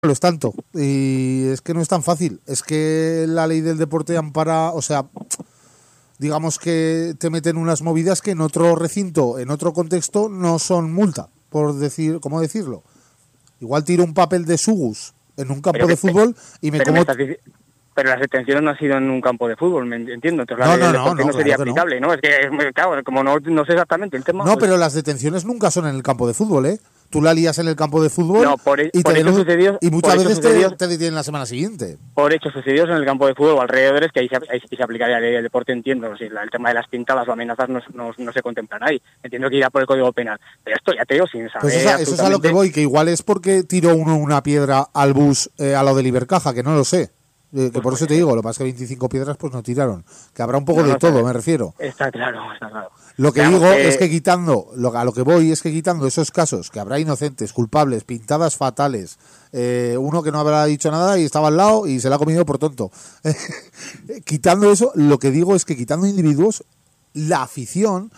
lo es tanto. Y es que no es tan fácil. Es que la ley del deporte ampara, o sea, digamos que te meten unas movidas que en otro recinto, en otro contexto, no son multa, por decir, ¿cómo decirlo? Igual tiro un papel de Sugus en un campo Pero de fútbol y me pero me como... estás pero las detenciones no han sido en un campo de fútbol, me entiendo. Entonces la No, ley del no, no, deporte no, no sería claro que no. aplicable, ¿no? Es que, claro, como no sé exactamente el tema, No, pues... pero las detenciones nunca son en el campo de fútbol, ¿eh? Tú la lías en el campo de fútbol No, y por hechos sucedidos, y por muchas hechos veces sucedidos, te detienen la semana siguiente. por hechos sucedidos en el campo de fútbol o alrededores, que ahí sí se aplicaría la ley del deporte, entiendo. Si el tema de las pintadas o amenazas no se contemplan ahí. Entiendo que irá por el Código Penal. Pero esto ya te digo, sin Pues saber eso es a lo que voy, que igual es porque tiró uno una piedra al bus a lo de Ibercaja, que no lo sé. Que pues por eso puede te ser. digo, lo que pasa es que 25 piedras pues no tiraron. Que habrá un poco No, de no, todo, me refiero. está claro, está claro. Lo que Veamos digo es que a lo que voy es que quitando esos casos, que habrá inocentes, culpables, pintadas fatales, uno que no habrá dicho nada y estaba al lado y se la ha comido por tonto. Quitando eso, lo que digo es que quitando individuos, la afición,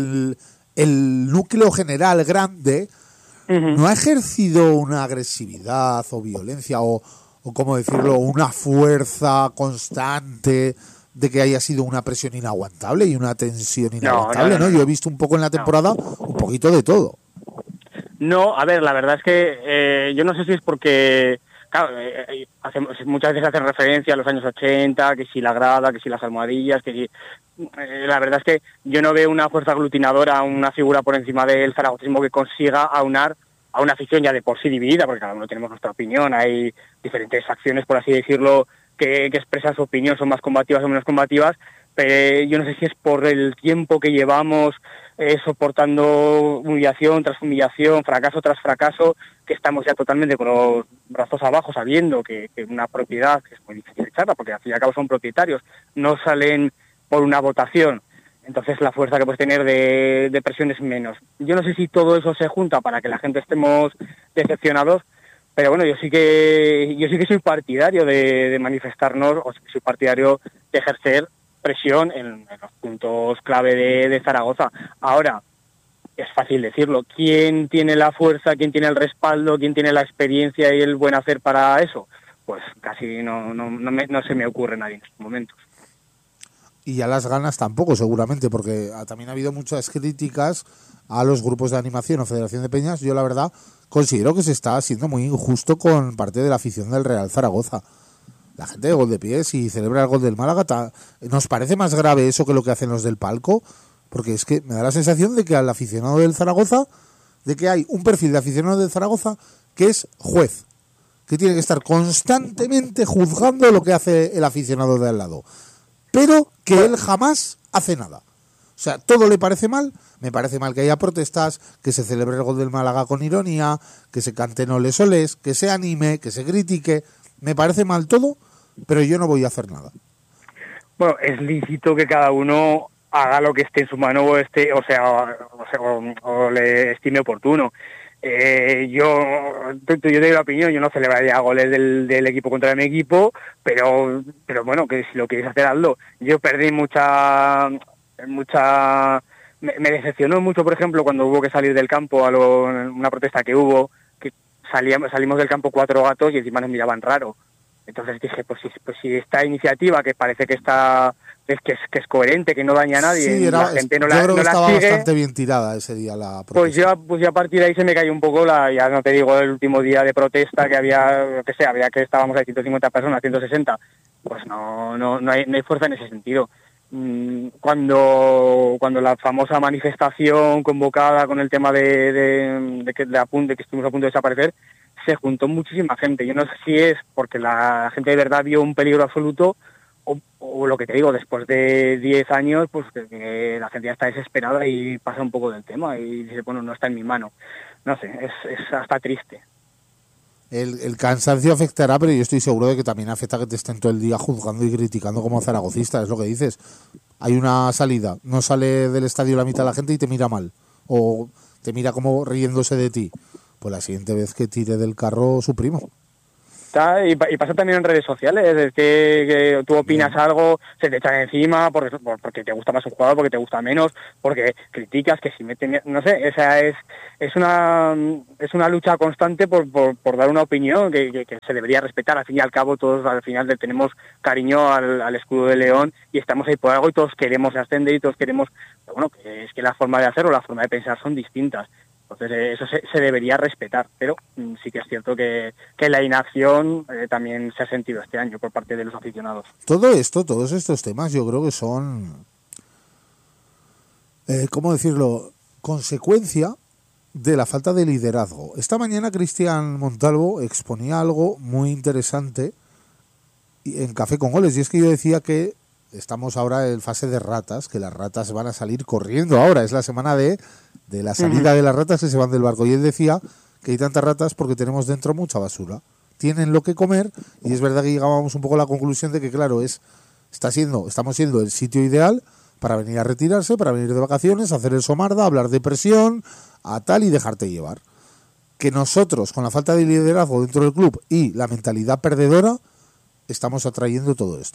el núcleo general grande, no ha ejercido una agresividad o violencia o cómo decirlo, una fuerza constante de que haya sido una presión inaguantable y una tensión inaguantable, ¿no? Yo he visto un poco en la temporada un poquito de todo. No, a ver, la verdad es que yo no sé si es porque, claro, muchas veces hacen referencia a los años 80, que si la grada, que si las almohadillas, que si... la verdad es que yo no veo una fuerza aglutinadora, una figura por encima del zaragozismo que consiga aunar a una afición ya de por sí dividida, porque cada uno tenemos nuestra opinión, hay diferentes acciones, por así decirlo, que expresan su opinión, son más combativas o menos combativas, pero yo no sé si es por el tiempo que llevamos soportando humillación tras humillación, fracaso tras fracaso, que estamos ya totalmente con los brazos abajo, sabiendo que una propiedad, que es muy difícil echarla, porque al fin y al cabo son propietarios, no salen por una votación. Entonces la fuerza que puedes tener de presión es menos. Yo no sé si todo eso se junta para que la gente estemos decepcionados, pero bueno, yo sí que soy partidario de manifestarnos, o soy partidario de ejercer presión en los puntos clave de Zaragoza. Ahora, es fácil decirlo. ¿Quién tiene la fuerza, quién tiene el respaldo, quién tiene la experiencia y el buen hacer para eso? Pues casi no se me ocurre nadie en estos momentos. Y ya las ganas tampoco, seguramente, porque también ha habido muchas críticas a los grupos de animación o Federación de Peñas. Yo, la verdad, considero que se está siendo muy injusto con parte de la afición del Real Zaragoza. La gente de Gol de Pies y celebra el gol del Málaga. ¿Nos parece más grave eso que lo que hacen los del palco? Porque es que me da la sensación de que al aficionado del Zaragoza, de que hay un perfil de aficionado del Zaragoza que es juez, que tiene que estar constantemente juzgando lo que hace el aficionado de al lado, pero que él jamás hace nada. O sea, todo le parece mal. Me parece mal que haya protestas, que se celebre el gol del Málaga con ironía, que se canten oles oles, que se anime, que se critique. Me parece mal todo, pero yo no voy a hacer nada. Bueno, es lícito que cada uno haga lo que esté en su mano o le estime oportuno. Yo doy la opinión, yo no celebraría goles del equipo contra mi equipo, pero bueno, que si lo queréis hacer, hazlo. Yo perdí me decepcionó mucho, por ejemplo, cuando hubo que salir del campo una protesta que hubo, que salimos del campo 4 gatos y encima nos miraban raro. Entonces dije, pues si esta iniciativa, que parece que que es coherente, que no daña a nadie, Sí, la gente yo creo que estaba sigue, bastante bien tirada ese día la protesta. pues ya a partir de ahí se me cayó un poco ya no te digo el último día de protesta que había que estábamos ahí 150 personas, 160, pues no hay fuerza en ese sentido. Cuando la famosa manifestación convocada con el tema de que estuvimos a punto de desaparecer, se juntó muchísima gente. Yo no sé si es porque la gente de verdad vio un peligro absoluto o lo que te digo, después de 10 años, pues que la gente ya está desesperada y pasa un poco del tema y dice, bueno, no está en mi mano. No sé, es hasta triste. El cansancio afectará, pero yo estoy seguro de que también afecta que te estén todo el día juzgando y criticando como zaragocista, es lo que dices. Hay una salida, no sale del estadio la mitad de la gente y te mira mal, o te mira como riéndose de ti. Pues la siguiente vez que tire del carro su primo. Y pasa también en redes sociales, es que tú opinas algo, se te echan encima porque te gusta más un jugador, porque te gusta menos, porque criticas, que si meten, no sé, esa es una lucha constante por dar una opinión que se debería respetar. Al fin y al cabo todos al final le tenemos cariño al escudo de León y estamos ahí por algo y todos queremos ascender y todos queremos, pero bueno, que es que la forma de hacerlo, la forma de pensar son distintas. Entonces eso se debería respetar, pero sí que es cierto que la inacción también se ha sentido este año por parte de los aficionados. Todos estos temas yo creo que son, ¿cómo decirlo?, consecuencia de la falta de liderazgo. Esta mañana Cristian Montalvo exponía algo muy interesante en Café con Goles, y es que yo decía que estamos ahora en fase de ratas, que las ratas van a salir corriendo ahora, es la semana de la salida de las ratas que se van del barco, y él decía que hay tantas ratas porque tenemos dentro mucha basura, tienen lo que comer, y es verdad que llegábamos un poco a la conclusión de que claro, estamos siendo el sitio ideal para venir a retirarse, para venir de vacaciones, hacer el somarda, hablar de presión, a tal y dejarte llevar. Que nosotros, con la falta de liderazgo dentro del club y la mentalidad perdedora, estamos atrayendo todo esto.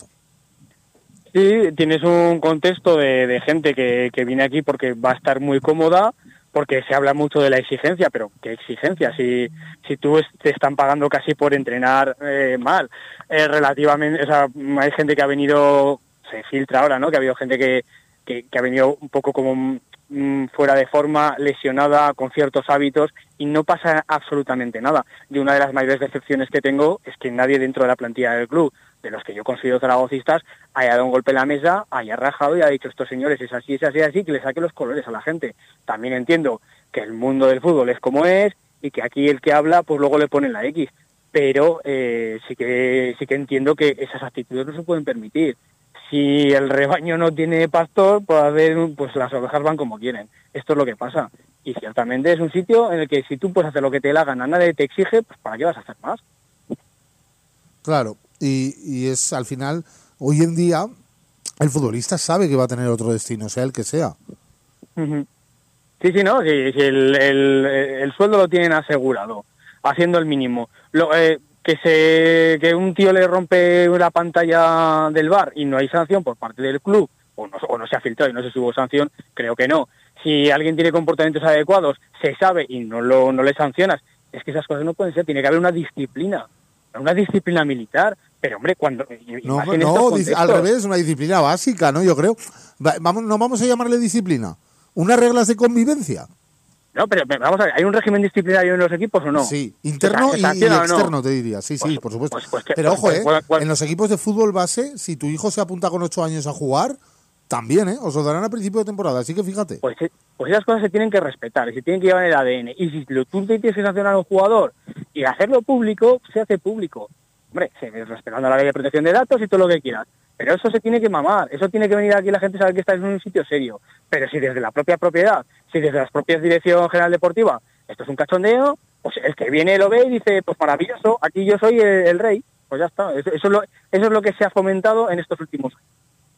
Sí, tienes un contexto de gente que viene aquí porque va a estar muy cómoda, porque se habla mucho de la exigencia, pero ¿qué exigencia? Si te están pagando casi por entrenar mal, relativamente, o sea, hay gente que ha venido, se filtra ahora, ¿no?, que ha habido gente que ha venido un poco como fuera de forma, lesionada, con ciertos hábitos, y no pasa absolutamente nada. Y una de las mayores decepciones que tengo es que nadie dentro de la plantilla del club, de los que yo considero zaragocistas, haya dado un golpe en la mesa, haya rajado y haya dicho, estos señores es así, que le saque los colores a la gente. También entiendo que el mundo del fútbol es como es y que aquí el que habla pues luego le ponen la X, pero sí que entiendo que esas actitudes no se pueden permitir. Si el rebaño no tiene pastor, pues las ovejas van como quieren. Esto es lo que pasa. Y ciertamente es un sitio en el que si tú puedes hacer lo que te dé la gana, nadie te exige, pues ¿para qué vas a hacer más? Claro, y es al final, hoy en día, el futbolista sabe que va a tener otro destino, sea el que sea. Uh-huh. Sí, no, si el sueldo lo tienen asegurado, haciendo el mínimo. Que un tío le rompe la pantalla del bar y no hay sanción por parte del club, o no se ha filtrado y no sé si hubo sanción, creo que no. Si alguien tiene comportamientos adecuados, se sabe y no le sancionas. Es que esas cosas no pueden ser, tiene que haber una disciplina militar. Pero hombre, No, al revés, una disciplina básica, ¿no? Yo creo. No vamos a llamarle disciplina. Unas reglas de convivencia. No, pero vamos a ver, ¿hay un régimen disciplinario en los equipos o no? Sí, interno y externo, no? Te diría. Sí, por supuesto. Pero ojo, en los equipos de fútbol base, si tu hijo se apunta con 8 años a jugar, también, os lo darán a principio de temporada, así que fíjate. Pues esas cosas se tienen que respetar, se tienen que llevar en el ADN. Y si tú te tienes que sancionar a un jugador y hacerlo público, se hace público. Hombre, respetando la ley de protección de datos y todo lo que quieras. Pero eso se tiene que mamar, eso tiene que venir aquí la gente sabe que está en un sitio serio. Pero si desde la propia propiedad, si desde las propias Dirección General Deportiva, esto es un cachondeo, pues el que viene lo ve y dice, pues maravilloso, aquí yo soy el rey. Pues ya está, eso es lo que se ha fomentado en estos últimos años.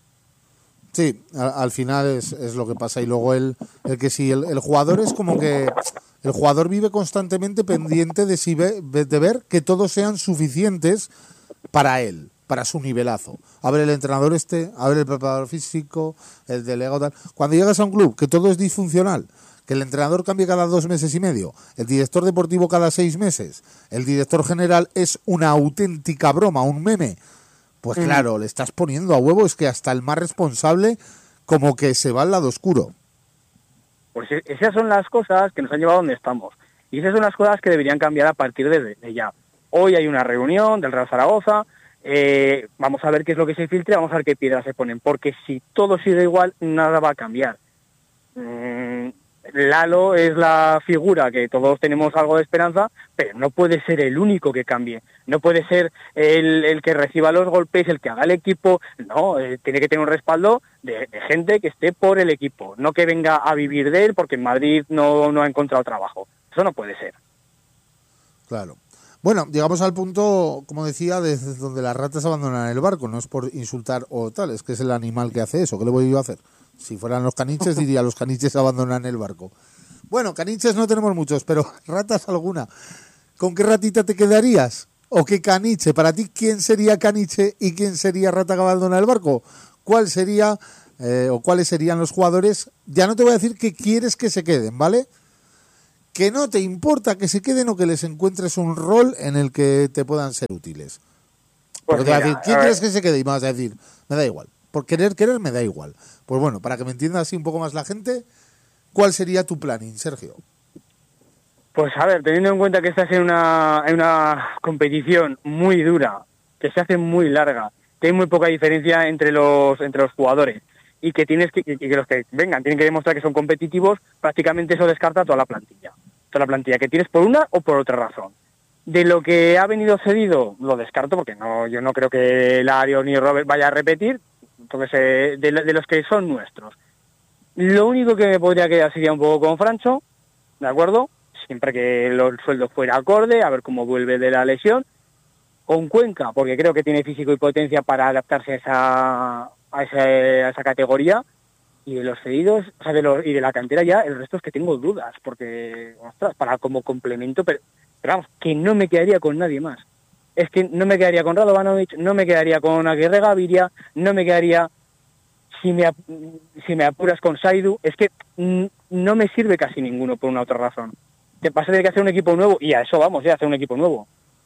Sí, al final es lo que pasa. Y luego el que si el jugador es como que el jugador vive constantemente pendiente de ver que todos sean suficientes para él, para su nivelazo. A ver el entrenador a ver el preparador físico, el delegado tal. Cuando llegas a un club que todo es disfuncional, que el entrenador cambie cada 2 meses y medio, el director deportivo cada 6 meses, el director general es una auténtica broma, un meme, pues claro, le estás poniendo a huevo, es que hasta el más responsable como que se va al lado oscuro. Pues esas son las cosas que nos han llevado a donde estamos. Y esas son las cosas que deberían cambiar a partir de ya. Hoy hay una reunión del Real Zaragoza, vamos a ver qué es lo que se filtra, vamos a ver qué piedras se ponen, porque si todo sigue igual, nada va a cambiar. Lalo es la figura que todos tenemos algo de esperanza, pero no puede ser el único que cambie, no puede ser el que reciba los golpes, el que haga el equipo, no, tiene que tener un respaldo de gente que esté por el equipo, no que venga a vivir de él porque en Madrid no ha encontrado trabajo, eso no puede ser. Claro. Bueno, llegamos al punto, como decía, desde donde las ratas abandonan el barco, no es por insultar o tal, es que es el animal que hace eso, ¿qué le voy yo a hacer? Si fueran los caniches, diría, los caniches abandonan el barco. Bueno, caniches no tenemos muchos, pero ratas alguna. ¿Con qué ratita te quedarías? o que Caniche. Para ti, ¿quién sería Caniche y quién sería Rata que abandona el barco? ¿Cuál sería o cuáles serían los jugadores? Ya no te voy a decir que quieres que se queden, ¿vale? Que no te importa que se queden o que les encuentres un rol en el que te puedan ser útiles. Porque te voy a decir, ¿quién quieres que se quede? Y me vas a decir, me da igual. Por querer, me da igual. Pues bueno, para que me entienda así un poco más la gente, ¿cuál sería tu planning, Sergio? Pues a ver, teniendo en cuenta que estás en una competición muy dura, que se hace muy larga, que hay muy poca diferencia entre los jugadores y que tienes que los que vengan tienen que demostrar que son competitivos, prácticamente eso descarta toda la plantilla. Toda la plantilla que tienes por una o por otra razón. De lo que ha venido cedido, lo descarto porque yo no creo que Lario ni Robert vaya a repetir, entonces de los que son nuestros. Lo único que me podría quedar sería un poco con Francho, ¿de acuerdo? Siempre que el sueldo fuera acorde, a ver cómo vuelve de la lesión. Con Cuenca, porque creo que tiene físico y potencia para adaptarse a esa categoría. Y de los cedidos, o sea, y de la cantera ya, el resto es que tengo dudas, porque, ostras, para como complemento, pero vamos, que no me quedaría con nadie más. Es que no me quedaría con Radovanovic, no me quedaría con Aguirre Gaviria, no me quedaría, si me apuras, con Saidu. Es que no me sirve casi ninguno por una otra razón. Te pasa de que hacer un equipo nuevo, y a eso vamos, hacer un equipo nuevo.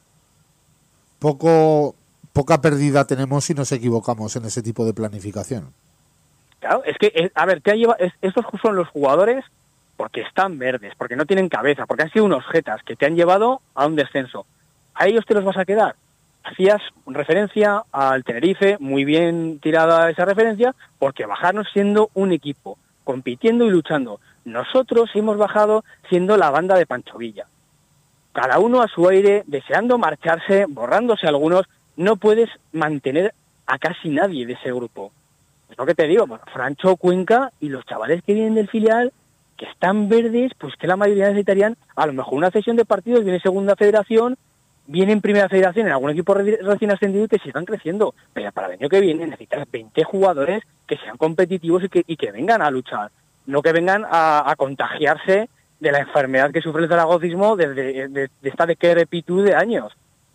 Poca pérdida tenemos si nos equivocamos en ese tipo de planificación. Claro, es que, a ver, estos son los jugadores porque están verdes, porque no tienen cabeza, porque han sido unos jetas que te han llevado a un descenso. ¿A ellos te los vas a quedar? Hacías referencia al Tenerife, muy bien tirada esa referencia, porque bajarnos siendo un equipo, compitiendo y luchando. Nosotros hemos bajado siendo la banda de Pancho Villa. Cada uno a su aire, deseando marcharse, borrándose algunos. No puedes mantener a casi nadie de ese grupo. Es lo que te digo, Francho, Cuenca y los chavales que vienen del filial, que están verdes, pues que la mayoría necesitarían a lo mejor una cesión de partidos, viene segunda federación, viene en primera federación en algún equipo recién ascendido y que sigan creciendo. Pero para el año que viene necesitas 20 jugadores que sean competitivos y que vengan a luchar, no que vengan a contagiarse de la enfermedad que sufre el zaragocismo de esta decrepitud de años.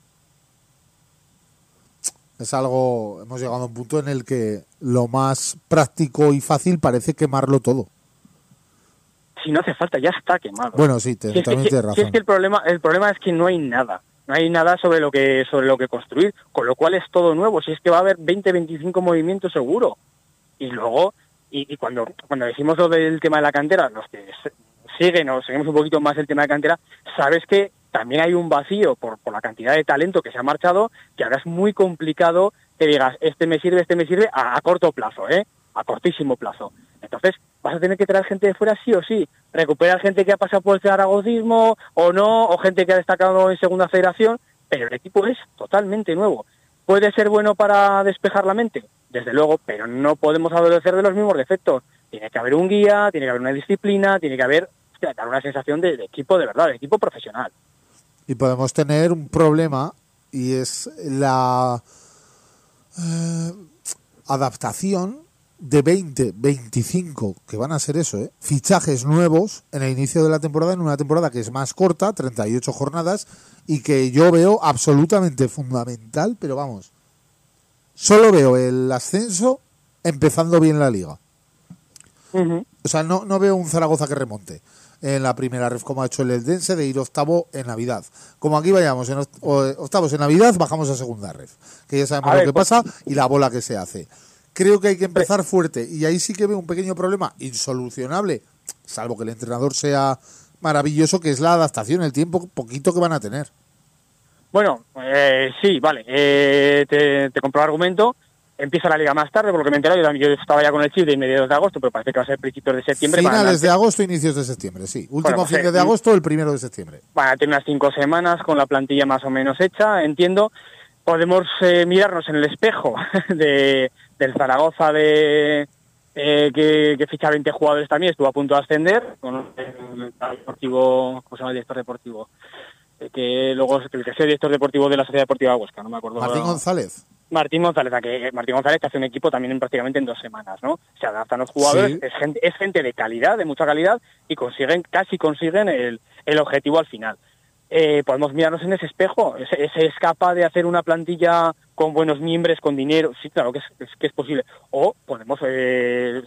Es algo, hemos llegado a un punto en el que lo más práctico y fácil parece quemarlo todo. Si no hace falta, ya está quemado. Bueno, sí, también tienes razón. Si es que el problema es que no hay nada. No hay nada sobre lo que construir, con lo cual es todo nuevo. Si es que va a haber 20, 25 movimientos seguro. Y luego, y cuando decimos lo del tema de la cantera, los que siguen o seguimos un poquito más el tema de cantera, sabes que también hay un vacío por la cantidad de talento que se ha marchado, que ahora es muy complicado que digas, este me sirve a corto plazo, a cortísimo plazo. Entonces vas a tener que traer gente de fuera sí o sí, recuperar gente que ha pasado por el zaragocismo o no, o gente que ha destacado en segunda federación, pero el equipo es totalmente nuevo. ¿Puede ser bueno para despejar la mente? Desde luego, pero no podemos adolecer de los mismos defectos. Tiene que haber un guía, tiene que haber una disciplina, tiene que haber dar una sensación de equipo de verdad, de equipo profesional. Y podemos tener un problema, y es la adaptación de 20, 25, que van a ser eso, fichajes nuevos en el inicio de la temporada, en una temporada que es más corta, 38 jornadas, y que yo veo absolutamente fundamental, pero vamos, solo veo el ascenso empezando bien la liga. Uh-huh. O sea, no veo un Zaragoza que remonte en la primera ref como ha hecho el Eldense de ir octavo en Navidad. Como aquí vayamos en octavos en Navidad, bajamos a segunda ref, que ya sabemos lo que pasa y la bola que se hace. Creo que hay que empezar fuerte y ahí sí que veo un pequeño problema insolucionable, salvo que el entrenador sea maravilloso, que es la adaptación, el tiempo poquito que van a tener. Bueno, sí, vale, te compro el argumento. Empieza la liga más tarde, por lo que me he enterado. Yo estaba ya con el chip de mediados de agosto, pero parece que va a ser principios de septiembre. Finales de agosto, inicios de septiembre, sí. Último fin de agosto, el 1 de septiembre. Van a tener unas 5 semanas con la plantilla más o menos hecha, entiendo. Podemos mirarnos en el espejo del Zaragoza que ficha 20 jugadores también, estuvo a punto de ascender con el deportivo, ¿cómo se llama el director deportivo? Que luego el que sea director deportivo de la Sociedad Deportiva Huesca, no me acuerdo. Martín González. Martín González que hace un equipo también prácticamente en 2 semanas, ¿no? Se adaptan los jugadores, sí. Es gente de calidad, de mucha calidad, y casi consiguen el objetivo al final. podemos mirarnos en ese espejo. ¿Se es capaz de hacer una plantilla con buenos miembros, con dinero? Sí, claro que es posible. O podemos ser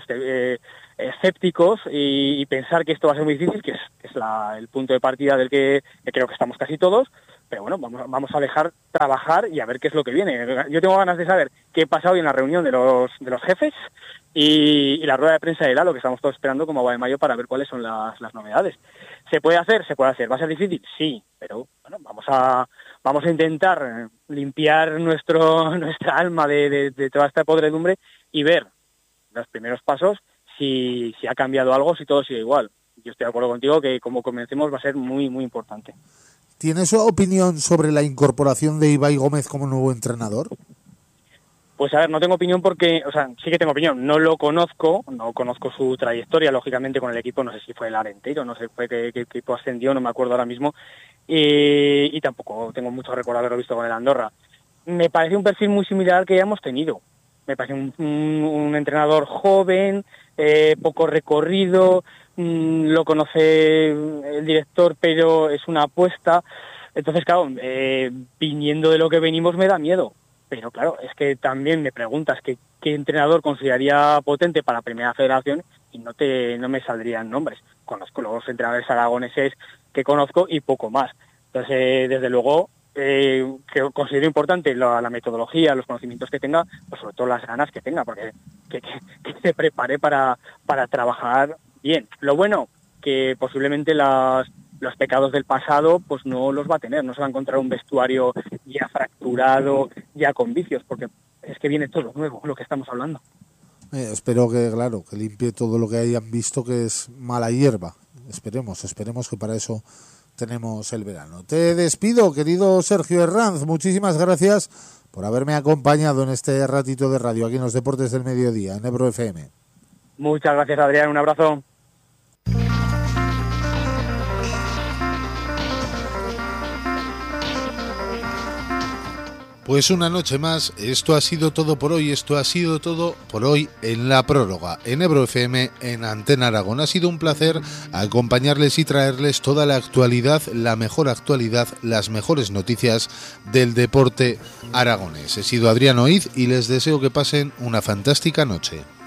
escépticos y pensar que esto va a ser muy difícil, que es el punto de partida del que creo que estamos casi todos. Pero bueno, vamos a dejar trabajar y a ver qué es lo que viene. Yo tengo ganas de saber qué pasa hoy en la reunión de los jefes y la rueda de prensa de Lalo, que estamos todos esperando como agua de mayo para ver cuáles son las novedades. ¿Se puede hacer? Se puede hacer. ¿Va a ser difícil? Sí, pero bueno, vamos a intentar limpiar nuestra alma de toda esta podredumbre y ver los primeros pasos si ha cambiado algo, si todo sigue igual. Yo estoy de acuerdo contigo que como comencemos va a ser muy, muy importante. ¿Tienes opinión sobre la incorporación de Ibai Gómez como nuevo entrenador? Pues a ver, no tengo opinión porque, o sea, sí que tengo opinión, no conozco su trayectoria, lógicamente, con el equipo, no sé si fue el Arenteiro, no sé qué equipo ascendió, no me acuerdo ahora mismo, y tampoco tengo mucho recuerdo haberlo visto con el Andorra. Me parece un perfil muy similar al que ya hemos tenido. Me parece un entrenador joven, poco recorrido, lo conoce el director, pero es una apuesta. Entonces, claro, viniendo de lo que venimos me da miedo. Pero claro, es que también me preguntas qué entrenador consideraría potente para la Primera Federación y no me saldrían nombres. Conozco los entrenadores aragoneses que conozco y poco más. Entonces, desde luego, que considero importante la metodología, los conocimientos que tenga, pues sobre todo las ganas que tenga, porque que se prepare para trabajar bien. Lo bueno, que posiblemente los pecados del pasado pues no los va a tener, no se va a encontrar un vestuario ya fracturado, ya con vicios, porque es que viene todo nuevo, lo que estamos hablando. Espero que limpie todo lo que hayan visto que es mala hierba. Esperemos que para eso tenemos el verano. Te despido, querido Sergio Herranz, muchísimas gracias por haberme acompañado en este ratito de radio aquí en los Deportes del Mediodía, en Ebro FM. Muchas gracias, Adrián, un abrazo. Pues una noche más, esto ha sido todo por hoy, en La Prórroga, en Ebro FM, en Antena Aragón. Ha sido un placer acompañarles y traerles toda la actualidad, la mejor actualidad, las mejores noticias del deporte aragonés. He sido Adrián Oiz y les deseo que pasen una fantástica noche.